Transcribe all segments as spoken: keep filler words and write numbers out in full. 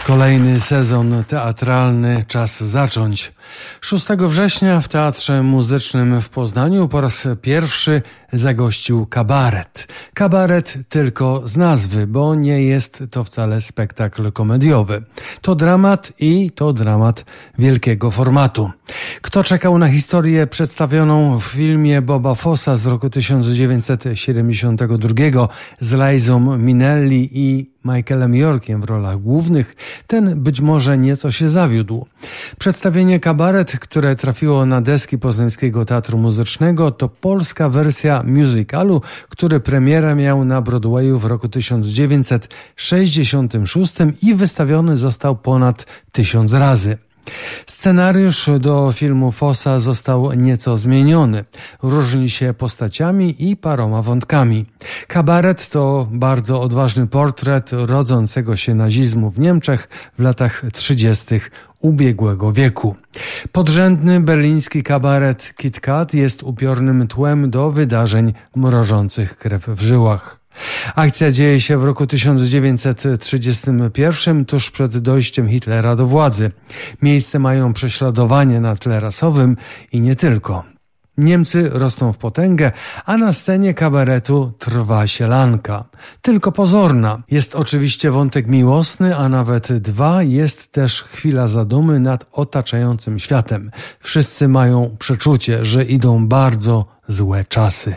Kolejny sezon teatralny czas zacząć. szóstego września w Teatrze Muzycznym w Poznaniu po raz pierwszy zagościł kabaret. Kabaret tylko z nazwy, bo nie jest to wcale spektakl komediowy. To dramat i to dramat wielkiego formatu. Kto czekał na historię przedstawioną w filmie Boba Fossa z roku tysiąc dziewięćset siedemdziesiątego drugiego z Liza Minnelli i Michaelem Yorkiem w rolach głównych, ten być może nieco się zawiódł. Przedstawienie Kabaret, które trafiło na deski Poznańskiego Teatru Muzycznego, to polska wersja musicalu, który premierę miał na Broadwayu w roku tysiąc dziewięćset sześćdziesiątym szóstym i wystawiony został ponad tysiąc razy. Scenariusz do filmu Fossa został nieco zmieniony. Różni się postaciami i paroma wątkami. Kabaret to bardzo odważny portret rodzącego się nazizmu w Niemczech w latach trzydziestych ubiegłego wieku. Podrzędny berliński kabaret Kit Kat jest upiornym tłem do wydarzeń mrożących krew w żyłach. Akcja dzieje się w roku tysiąc dziewięćset trzydziestym pierwszym, tuż przed dojściem Hitlera do władzy. Miejsce mają prześladowanie na tle rasowym i nie tylko. Niemcy rosną w potęgę, a na scenie kabaretu trwa sielanka. Tylko pozorna. Jest oczywiście wątek miłosny, a nawet dwa. Jest też chwila zadumy nad otaczającym światem. Wszyscy mają przeczucie, że idą bardzo złe czasy.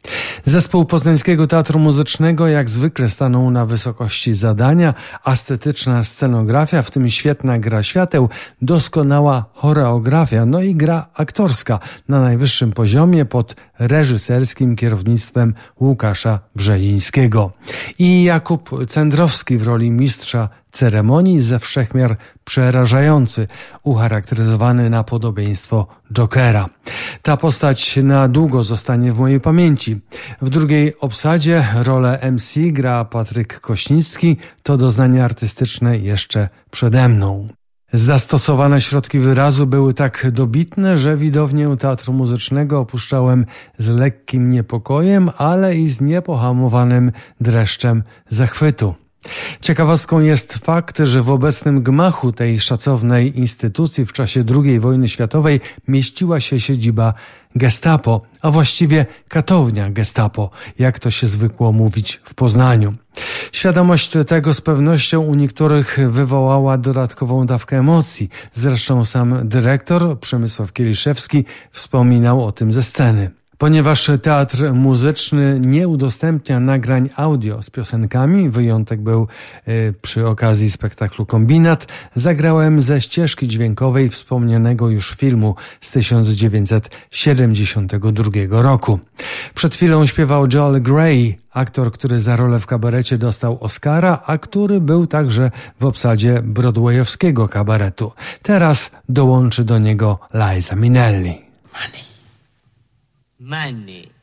Zespół Poznańskiego Teatru Muzycznego jak zwykle stanął na wysokości zadania, ascetyczna scenografia, w tym świetna gra świateł, doskonała choreografia, no i gra aktorska na najwyższym poziomie pod reżyserskim kierownictwem Łukasza Brzezińskiego. I Jakub Cędrowski w roli mistrza ceremonii ze wszechmiar przerażający, ucharakteryzowany na podobieństwo Jokera. Ta postać na długo zostanie w mojej pamięci. W drugiej obsadzie rolę M C gra Patryk Kośnicki, to doznanie artystyczne jeszcze przede mną. Zastosowane środki wyrazu były tak dobitne, że widownię Teatru Muzycznego opuszczałem z lekkim niepokojem, ale i z niepohamowanym dreszczem zachwytu. Ciekawostką jest fakt, że w obecnym gmachu tej szacownej instytucji w czasie drugiej wojny światowej mieściła się siedziba Gestapo, a właściwie katownia Gestapo, jak to się zwykło mówić w Poznaniu. Świadomość tego z pewnością u niektórych wywołała dodatkową dawkę emocji. Zresztą sam dyrektor Przemysław Kieliszewski wspominał o tym ze sceny. Ponieważ Teatr Muzyczny nie udostępnia nagrań audio z piosenkami, wyjątek był y, przy okazji spektaklu Kombinat, zagrałem ze ścieżki dźwiękowej wspomnianego już filmu z tysiąc dziewięćset siedemdziesiątego drugiego roku. Przed chwilą śpiewał Joel Grey, aktor, który za rolę w kabarecie dostał Oscara, a który był także w obsadzie broadwayowskiego kabaretu. Teraz dołączy do niego Liza Minnelli. Money. Money.